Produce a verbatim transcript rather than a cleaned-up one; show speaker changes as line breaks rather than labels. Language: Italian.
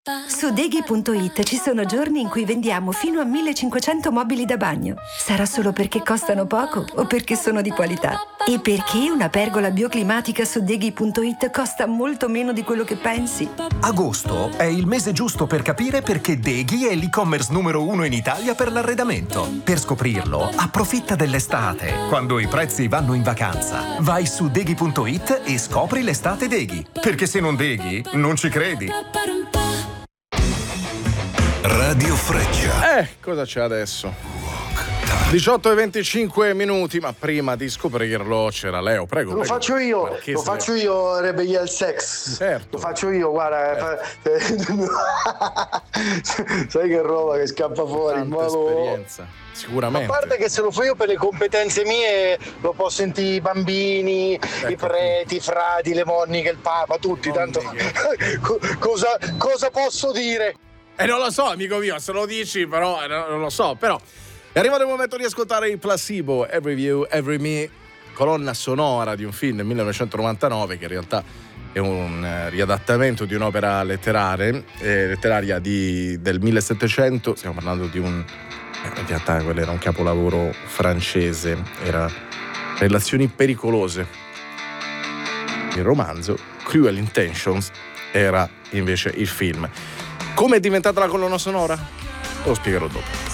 Su Deghi punto it ci sono giorni in cui vendiamo fino a millecinquecento mobili da bagno. Sarà solo perché costano poco o perché sono di qualità. E perché una pergola bioclimatica su Deghi punto it costa molto meno di quello che pensi.
Agosto è il mese giusto per capire perché Deghi è l'e-commerce numero uno in Italia per l'arredamento. Per scoprirlo, approfitta dell'estate, quando i prezzi vanno in vacanza. Vai su Deghi punto it e scopri l'estate Deghi. Perché se non Deghi, non ci credi.
Radio Freccia.
Eh, cosa c'è adesso? diciotto e venticinque minuti, ma prima di scoprirlo c'era Leo, prego.
Lo
prego.
faccio io,
Marchese
lo faccio
Leo.
io, Rebellia al Sex.
Certo.
Lo faccio io, guarda. Eh. Sai che roba che scappa fuori.
Tanta
ma lo...
esperienza, sicuramente.
A parte che se lo fai io per le competenze mie, lo possono sentire i bambini, ecco, i preti, i frati, le moniche, il papa, tutti. Tanto cosa, cosa posso dire?
Eh, non lo so, amico mio, se lo dici, però eh, non lo so, però è arrivato il momento di ascoltare il Placebo, Every You, Every Me, colonna sonora di un film del millenovecentonovantanove che in realtà è un eh, riadattamento di un'opera letteraria, eh, letteraria di, del millesettecento. Stiamo parlando di un eh, in realtà quello era un capolavoro francese, era Relazioni pericolose. Il romanzo Cruel Intentions era invece il film. Come è diventata la colonna sonora? Lo spiegherò dopo.